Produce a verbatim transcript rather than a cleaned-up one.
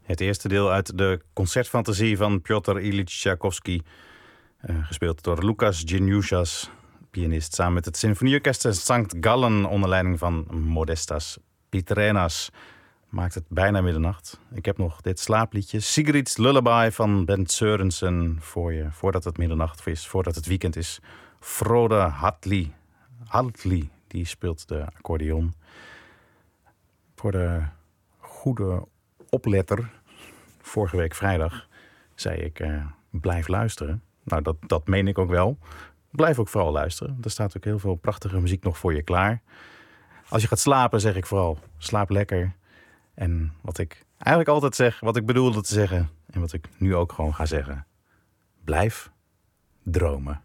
Het eerste deel uit de concertfantasie van Piotr Ilyich Tchaikovsky. Uh, gespeeld door Lucas Geniushas, pianist, samen met het Symfonieorkest Sankt Gallen onder leiding van Modestas Pitrenas. Maakt het bijna middernacht. Ik heb nog dit slaapliedje, Sigrid's Lullaby van Bent Sørensen, voor je, voordat het middernacht is, voordat het weekend is. Frode Hartli, Hartli, die speelt de accordeon. Voor de goede opletter, vorige week vrijdag, zei ik, uh, blijf luisteren. Nou, dat, dat meen ik ook wel. Blijf ook vooral luisteren. Er staat ook heel veel prachtige muziek nog voor je klaar. Als je gaat slapen, zeg ik vooral, slaap lekker. En wat ik eigenlijk altijd zeg, wat ik bedoelde te zeggen, en wat ik nu ook gewoon ga zeggen, blijf dromen.